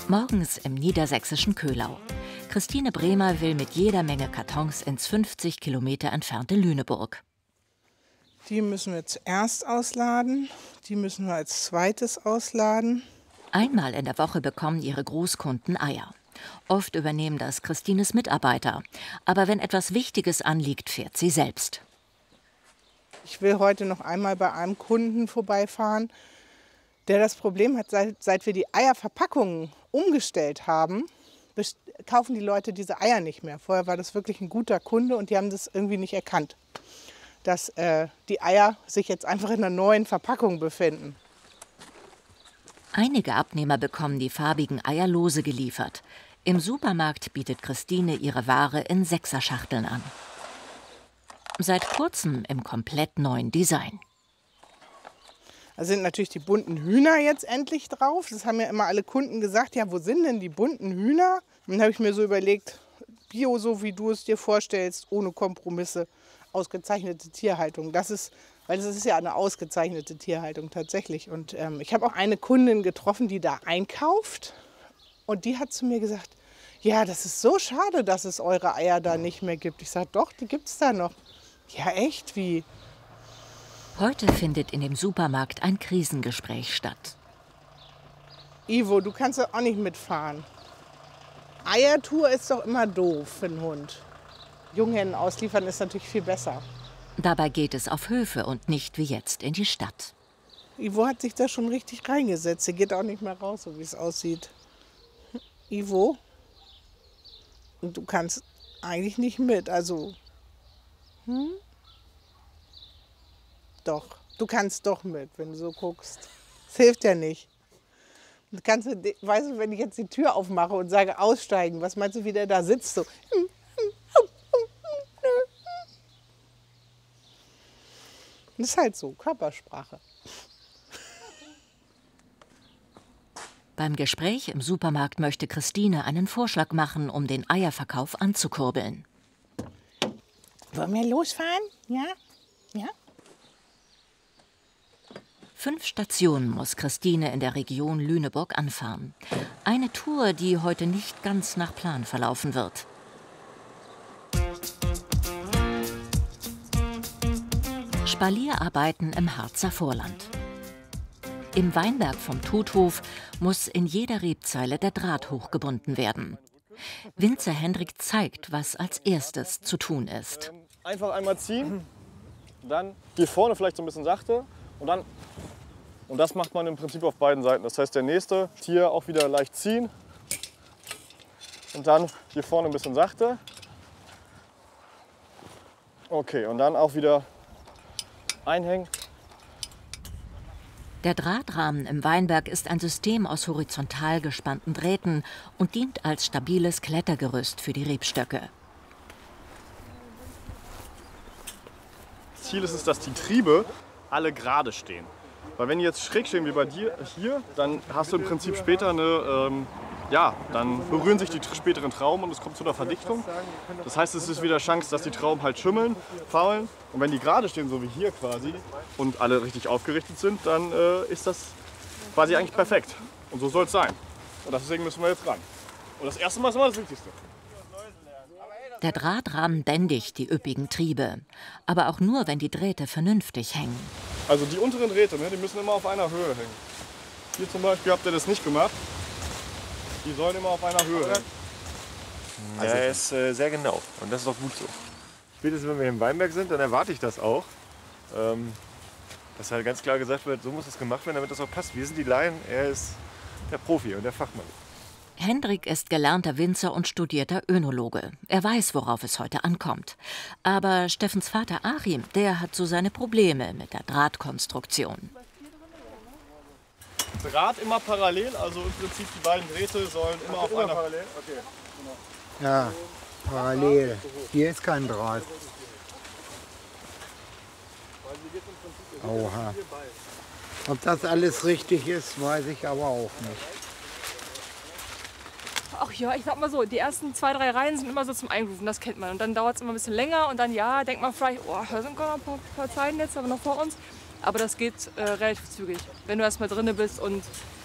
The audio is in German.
Morgens im niedersächsischen Köhlau. Christine Bremer will mit jeder Menge Kartons ins 50 Kilometer entfernte Lüneburg. Die müssen wir zuerst ausladen, die müssen wir als zweites ausladen. Einmal in der Woche bekommen ihre Großkunden Eier. Oft übernehmen das Christines Mitarbeiter. Aber wenn etwas Wichtiges anliegt, fährt sie selbst. Ich will heute noch einmal bei einem Kunden vorbeifahren, der das Problem hat, seit wir die Eierverpackungen umgestellt haben, kaufen die Leute diese Eier nicht mehr. Vorher war das wirklich ein guter Kunde und die haben das irgendwie nicht erkannt, dass die Eier sich jetzt einfach in einer neuen Verpackung befinden. Einige Abnehmer bekommen die farbigen Eier lose geliefert. Im Supermarkt bietet Christine ihre Ware in 6er-Schachteln an. Seit kurzem im komplett neuen Design. Da sind natürlich die bunten Hühner jetzt endlich drauf. Das haben ja immer alle Kunden gesagt, ja, wo sind denn die bunten Hühner? Und dann habe ich mir so überlegt, Bio, so wie du es dir vorstellst, ohne Kompromisse, ausgezeichnete Tierhaltung. Weil das ist ja eine ausgezeichnete Tierhaltung tatsächlich. Und ich habe auch eine Kundin getroffen, die da einkauft. Und die hat zu mir gesagt, ja, das ist so schade, dass es eure Eier da nicht mehr gibt. Ich sage, doch, die gibt es da noch. Ja, echt, wie? Heute findet in dem Supermarkt ein Krisengespräch statt. Ivo, du kannst doch auch nicht mitfahren. Eiertour ist doch immer doof für einen Hund. Junghennen ausliefern ist natürlich viel besser. Dabei geht es auf Höfe und nicht wie jetzt in die Stadt. Ivo hat sich da schon richtig reingesetzt. Er geht auch nicht mehr raus, so wie es aussieht. Ivo, und du kannst eigentlich nicht mit, also... Doch, du kannst doch mit, wenn du so guckst. Das hilft ja nicht. Weißt du, wenn ich jetzt die Tür aufmache und sage aussteigen, was meinst du, wie der da sitzt? So. Das ist halt so, Körpersprache. Beim Gespräch im Supermarkt möchte Christine einen Vorschlag machen, um den Eierverkauf anzukurbeln. Wollen wir losfahren? Ja? Ja? 5 Stationen muss Christine in der Region Lüneburg anfahren. Eine Tour, die heute nicht ganz nach Plan verlaufen wird. Spalierarbeiten im Harzer Vorland. Im Weinberg vom Tuthof muss in jeder Rebzeile der Draht hochgebunden werden. Winzer Hendrik zeigt, was als erstes zu tun ist. Einfach einmal ziehen, dann hier vorne vielleicht so ein bisschen sachte und das macht man im Prinzip auf beiden Seiten. Das heißt, der nächste hier auch wieder leicht ziehen und dann hier vorne ein bisschen sachte. Okay, und dann auch wieder einhängen. Der Drahtrahmen im Weinberg ist ein System aus horizontal gespannten Drähten und dient als stabiles Klettergerüst für die Rebstöcke. Ziel ist es, dass die Triebe alle gerade stehen. Weil wenn die jetzt schräg stehen wie bei dir hier, dann hast du im Prinzip später dann berühren sich die späteren Trauben und es kommt zu einer Verdichtung. Das heißt, es ist wieder Chance, dass die Trauben halt schimmeln, faulen. Und wenn die gerade stehen, so wie hier quasi, und alle richtig aufgerichtet sind, dann ist das quasi eigentlich perfekt. Und so soll es sein. Und deswegen müssen wir jetzt ran. Und das erste Mal ist immer das Wichtigste. Der Drahtrahmen bändigt die üppigen Triebe, aber auch nur, wenn die Drähte vernünftig hängen. Also die unteren Drähte, die müssen immer auf einer Höhe hängen. Hier zum Beispiel habt ihr das nicht gemacht. Die sollen immer auf einer Höhe hängen. Also er ist sehr genau und das ist auch gut so. Spätestens wenn wir im Weinberg sind, dann erwarte ich das auch. Dass halt ganz klar gesagt wird, so muss es gemacht werden, damit das auch passt. Wir sind die Laien, er ist der Profi und der Fachmann. Hendrik ist gelernter Winzer und studierter Önologe. Er weiß, worauf es heute ankommt. Aber Steffens Vater Achim, der hat so seine Probleme mit der Drahtkonstruktion. Draht immer parallel, also im Prinzip die beiden Drähte sollen immer auf einer... Parallel? Okay. Ja, parallel. Hier ist kein Draht. Oha. Ob das alles richtig ist, weiß ich aber auch nicht. Ach ja, ich sag mal so, die ersten 2, 3 Reihen sind immer so zum Eingrooven, das kennt man. Und dann dauert es immer ein bisschen länger und dann ja, denkt man vielleicht, oh, da sind noch ein paar Zeiten jetzt aber noch vor uns. Aber das geht relativ zügig, wenn du erst mal drinne bist und